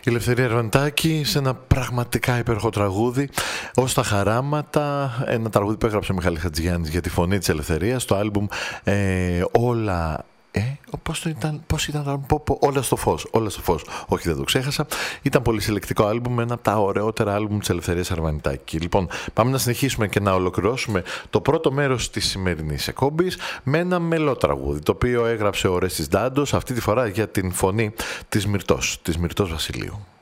Η Ελευθερία Αρβανιτάκη σε ένα πραγματικά υπέροχο τραγούδι, «Ως τα χαράματα», ένα τραγούδι που έγραψε ο Μιχάλης Χατζηγιάννης για τη φωνή της ελευθερίας, το άλμπουμ όλα... Πώς ήταν, όλα στο φως, όλα στο φως. Όχι, δεν το ξέχασα. Ήταν πολύ συλλεκτικό άλμπουμ, ένα από τα ωραιότερα άλμπουμ της Ελευθερίας Αρβανιτάκη. Λοιπόν, πάμε να συνεχίσουμε και να ολοκληρώσουμε το πρώτο μέρος της σημερινής εκπομπής με ένα μελότραγούδι, το οποίο έγραψε ο Ορέστης Ντάντος, αυτή τη φορά για την φωνή της Μυρτός Βασιλείου.